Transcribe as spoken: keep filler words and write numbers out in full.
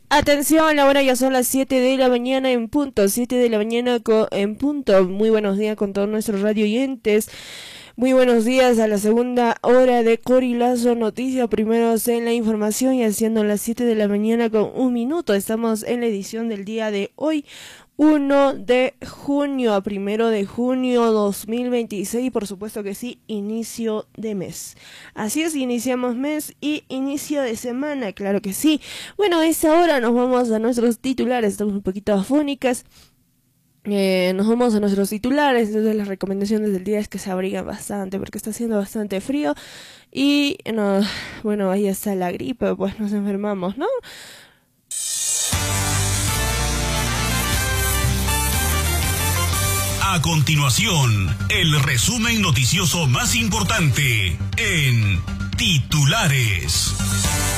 Atención, ahora ya son las siete de la mañana en punto, siete de la mañana co- en punto. Muy buenos días con todos nuestros radio oyentes. Muy buenos días a la segunda hora de Corilazo Noticias, primeros en la información y haciendo las siete de la mañana con un minuto. Estamos en la edición del día de hoy, uno de junio a primero de junio dos mil veintiséis, por supuesto que sí, inicio de mes. Así es, iniciamos mes y inicio de semana, claro que sí. Bueno, a esta hora nos vamos a nuestros titulares, estamos un poquito afónicas. Eh, nos vamos a nuestros titulares. Entonces las recomendaciones del día es que se abrigan bastante porque está haciendo bastante frío y no, bueno, ahí está la gripe, pues nos enfermamos, ¿no? A continuación, el resumen noticioso más importante en titulares.